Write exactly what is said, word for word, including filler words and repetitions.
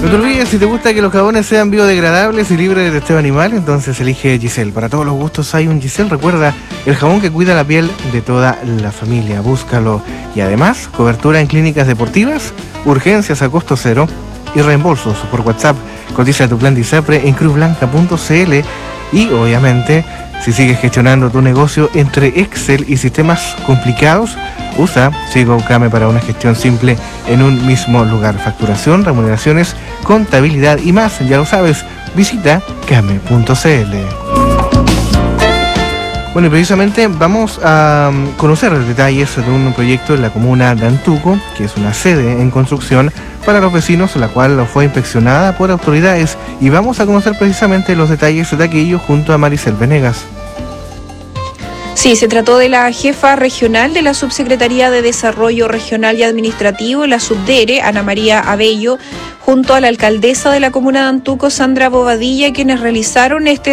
No te olvides, si te gusta que los jabones sean biodegradables y libres de testeo animal, entonces elige Giselle. Para todos los gustos hay un Giselle. Recuerda, el jabón que cuida la piel de toda la familia. Búscalo. Y además, cobertura en clínicas deportivas, urgencias a costo cero y reembolsos por WhatsApp. Cotiza tu plan Disapre en cruz blanca punto c l. Y obviamente, si sigues gestionando tu negocio entre Excel y sistemas complicados, usa SigoCame para una gestión simple en un mismo lugar. Facturación, remuneraciones, contabilidad y más. Ya lo sabes, visita came punto c l. Bueno, y precisamente vamos a conocer detalles de un proyecto en la comuna de Antuco, que es una sede en construcción para los vecinos, la cual fue inspeccionada por autoridades. Y vamos a conocer precisamente los detalles de aquello junto a Maricel Venegas. Sí, se trató de la jefa regional de la Subsecretaría de Desarrollo Regional y Administrativo, la Subdere, Ana María Abello, junto a la alcaldesa de la comuna de Antuco, Sandra Bobadilla, quienes realizaron este